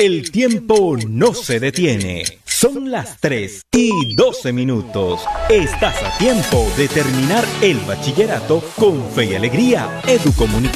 El tiempo no se detiene. Son las 3:12. Estás a tiempo de terminar el bachillerato con fe y alegría. Educomunicación.